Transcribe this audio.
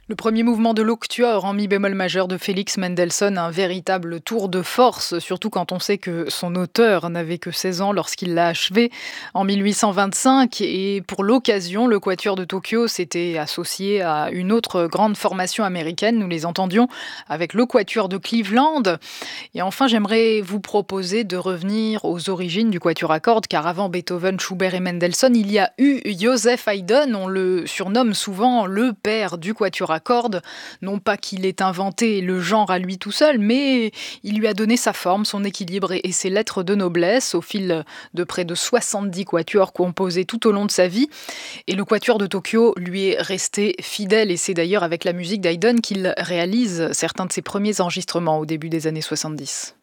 Le premier mouvement de l'Octuor en mi bémol majeur de Félix Mendelssohn, un véritable tour de force, surtout quand on sait que son auteur n'avait que 16 ans lorsqu'il l'a achevé en 1825. Et pour l'occasion, le Quatuor de Tokyo s'était associé à une autre grande formation américaine, nous les entendions, avec le Quatuor de Cleveland. Et enfin, j'aimerais vous proposer de revenir aux origines du Quatuor à cordes, car avant Beethoven, Schubert et Mendelssohn, il y a eu Joseph Haydn, on le surnomme souvent le père du Quatuor à cordes. Non pas qu'il ait inventé le genre à lui tout seul, mais il lui a donné sa forme, son équilibre et ses lettres de noblesse au fil de près de 70 quatuors composés tout au long de sa vie. Et le Quatuor de Tokyo lui est resté fidèle, et c'est d'ailleurs avec la musique d'Haydn qu'il réalise certains de ses premiers enregistrements au début des années 70.